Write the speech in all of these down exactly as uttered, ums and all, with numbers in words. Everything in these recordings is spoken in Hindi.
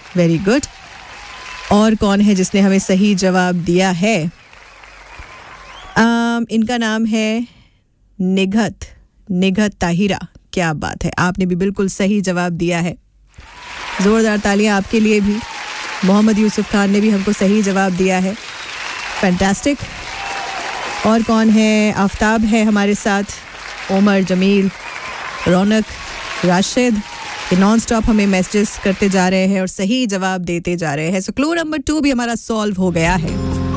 Very good. और कौन है जिसने हमें सही जवाब दिया है? um, इनका नाम है निघत निघत ताहिरा. क्या बात है, आपने भी बिल्कुल सही जवाब दिया है. जोरदार तालियां आपके लिए भी. मोहम्मद यूसुफ खान ने भी हमको सही जवाब दिया है. फैंटास्टिक. और कौन है? आफ्ताब है हमारे साथ, उमर, जमील, रौनक, राशिद. ये नॉन स्टॉप हमें मैसेजेस करते जा रहे हैं और सही जवाब देते जा रहे हैं. सो क्लू नंबर टू भी हमारा सॉल्व हो गया है.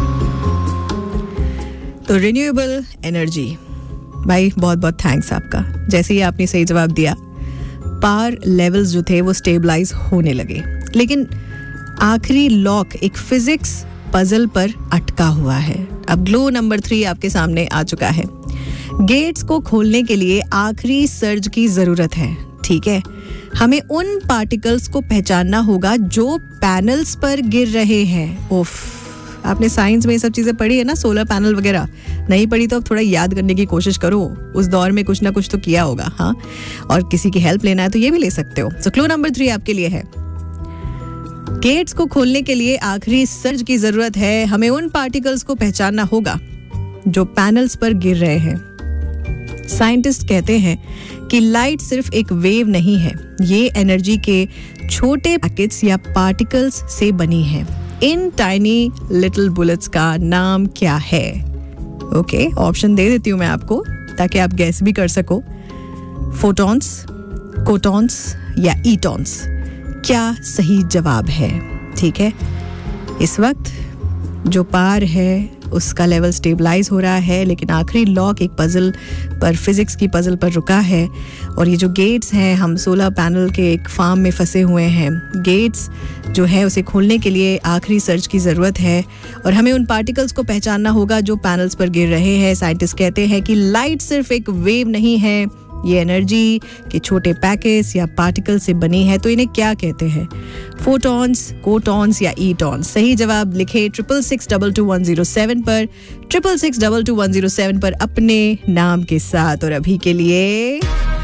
तो रिन्यूएबल एनर्जी, भाई बहुत बहुत थैंक्स आपका. जैसे ही आपने सही जवाब दिया, पावर लेवल्स जो थे वो स्टेबलाइज होने लगे. लेकिन आखिरी लॉक एक फिजिक्स पजल पर अटका हुआ है. अब क्लू नंबर थ्री आपके सामने आ चुका है. गेट्स को खोलने के लिए आखिरी सर्ज की जरूरत है. ठीक है, हमें उन पार्टिकल्स को पहचानना होगा जो पैनल्स पर गिर रहे हैं. उफ, आपने साइंस में ये सब चीजें पढ़ी है ना, सोलर पैनल वगैरह. नहीं पढ़ी तो अब थोड़ा याद करने की कोशिश करो. उस दौर में कुछ ना कुछ तो किया होगा. हाँ, और किसी की हेल्प लेना है तो ये भी ले सकते हो. सो क्लू नंबर थ्री आपके लिए है. गेट्स को खोलने के लिए आखिरी सर्ज की जरूरत है. हमें उन पार्टिकल्स को पहचानना होगा जो पैनल्स पर गिर रहे हैं. साइंटिस्ट कहते हैं कि लाइट सिर्फ एक वेव नहीं है, ये एनर्जी के छोटे पैकेट्स या पार्टिकल्स से बनी है. इन टाइनी लिटिल बुलेट्स का नाम क्या है? ओके, ऑप्शन दे देती हूँ मैं आपको ताकि आप गैस भी कर सको. फोटॉन्स, कोटॉन्स या ईटॉन्स. क्या सही जवाब है? ठीक है, इस वक्त जो पार है उसका लेवल स्टेबलाइज हो रहा है, लेकिन आखिरी लॉक एक पजल पर, फिजिक्स की पजल पर रुका है. और ये जो गेट्स हैं, हम सोलर पैनल के एक फार्म में फंसे हुए हैं. गेट्स जो है उसे खोलने के लिए आखिरी सर्च की ज़रूरत है और हमें उन पार्टिकल्स को पहचानना होगा जो पैनल्स पर गिर रहे हैं. साइंटिस्ट कहते हैं कि लाइट सिर्फ एक वेव नहीं है, ये एनर्जी के छोटे पैकेट्स या पार्टिकल से बनी है. तो इन्हें क्या कहते हैं? फोटॉन्स, कोटॉन्स या ईटॉन्स. सही जवाब लिखे triple six double two one zero seven पर, triple six double two one zero seven पर अपने नाम के साथ. और अभी के लिए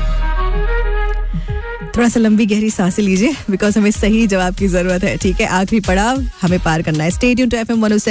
थोड़ा सा लंबी गहरी सांसें लीजिए, बिकॉज हमें सही जवाब की जरूरत है. ठीक है, आखिरी पड़ाव हमें पार करना है. Stay tuned to FM one O seven